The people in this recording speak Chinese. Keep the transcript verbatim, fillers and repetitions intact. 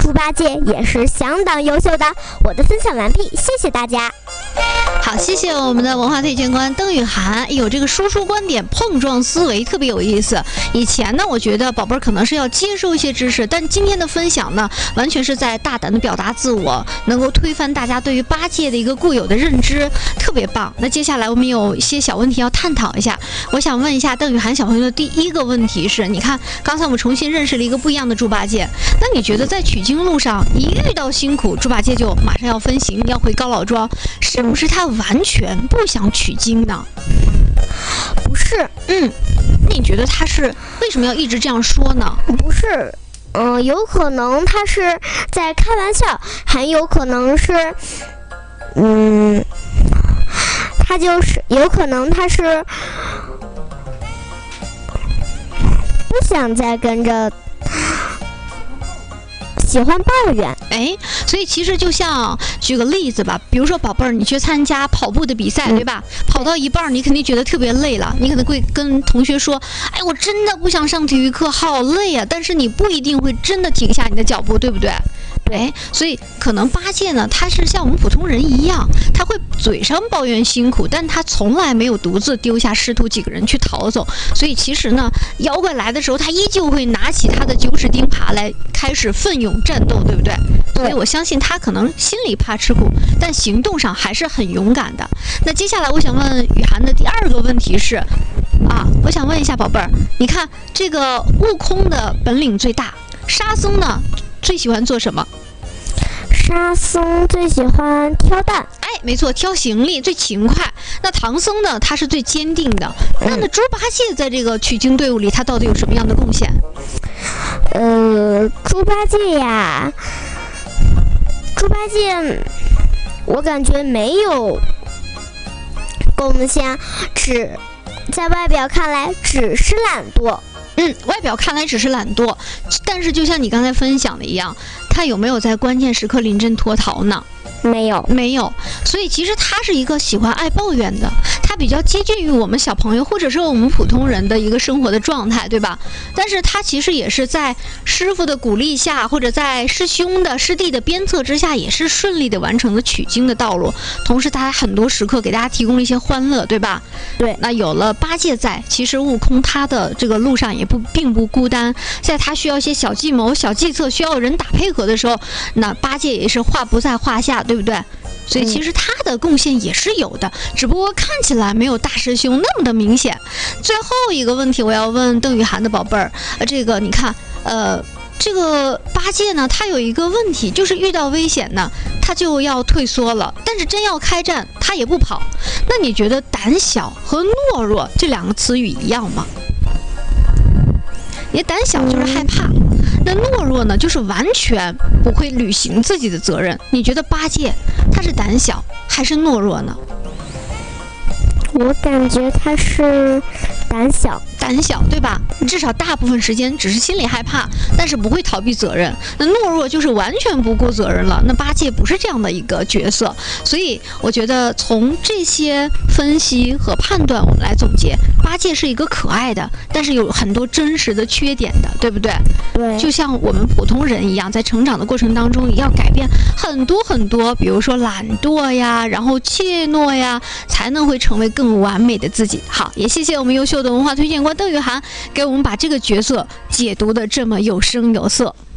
猪八戒也是相当优秀的。我的分享完毕，谢谢大家。 好，谢谢我们的文化推荐官邓雨涵。有这个输出观点碰撞思维特别有意思。以前呢，我觉得宝贝儿可能是要接受一些知识，但今天的分享呢，完全是在大胆的表达自我，能够推翻大家对于八戒的一个固有的认知，特别棒。那接下来我们有一些小问题要探讨一下。我想问一下邓雨涵小朋友的第一个问题是：你看刚才我们重新认识了一个不一样的猪八戒，那你觉得在取经路上一遇到辛苦，猪八戒就马上要分行，要回高老庄，是不是他完全不想取经呢？ 不是， 嗯，那你觉得他是为什么要一直这样说呢？ 不是，嗯、呃，有可能他是在开玩笑，很有可能是，嗯，他就是有可能他是不想再跟着。喜欢抱怨， 哎，所以其实就像举个例子吧，比如说宝贝儿，你去参加跑步的比赛，嗯、对吧？跑到一半，你肯定觉得特别累了，你可能会跟同学说：“哎，我真的不想上体育课，好累啊！”但是你不一定会真的停下你的脚步，对不对？对，所以可能八戒呢，他是像我们普通人一样，他会嘴上抱怨辛苦，但他从来没有独自丢下师徒几个人去逃走。所以其实呢，妖怪来的时候，他依旧会拿起他的九齿钉耙来开始奋勇战斗，对不对？所以我相信他可能心里怕吃苦，但行动上还是很勇敢的。那接下来我想问雨涵的第二个问题是，啊，我想问一下宝贝儿，你看这个悟空的本领最大，沙僧呢最喜欢做什么？ 沙僧最喜欢挑担， 哎，没错，挑行李最勤快。那唐僧呢，他是最坚定的。那那猪八戒在这个取经队伍里，他到底有什么样的贡献？ 呃，猪八戒呀，猪八戒，我感觉没有贡献，只在外表看来只是懒惰。 嗯，外表看来只是懒惰，但是就像你刚才分享的一样，他有没有在关键时刻临阵脱逃呢？ 没有， 没有。所以其实他是一个喜欢爱抱怨的，他比较接近于我们小朋友或者是我们普通人的一个生活的状态，对吧？但是他其实也是在师傅的鼓励下，或者在师兄的师弟的鞭策之下，也是顺利的完成了取经的道路。同时他很多时刻给大家提供了一些欢乐，对吧？ 对。 那有了八戒在，其实悟空他的这个路上也不并不孤单，在他需要一些小计谋、小计策，需要人打配合的时候，那八戒也是话不在话下，对不对？所以其实他的贡献也是有的，嗯、只不过看起来没有大师兄那么的明显。最后一个问题，我要问邓雨涵的宝贝儿，呃，这个你看，呃，这个八戒呢，他有一个问题，就是遇到危险呢，他就要退缩了，但是真要开战，他也不跑。那你觉得胆小和懦弱这两个词语一样吗？你胆小就是害怕，那懦弱呢，就是完全不会履行自己的责任。你觉得八戒他是胆小还是懦弱呢？ 我感觉他是胆小， 胆小对吧？至少大部分时间只是心里害怕，但是不会逃避责任。那懦弱就是完全不顾责任了。那八戒不是这样的一个角色，所以我觉得从这些分析和判断，我们来总结，八戒是一个可爱的，但是有很多真实的缺点的，对不对？ 对。 就像我们普通人一样，在成长的过程当中，也要改变很多很多，比如说懒惰呀，然后怯懦呀，才能会成为更完美的自己。好，也谢谢我们优秀的文化推荐官邓雨涵，给我们把这个角色解读的这么有声有色。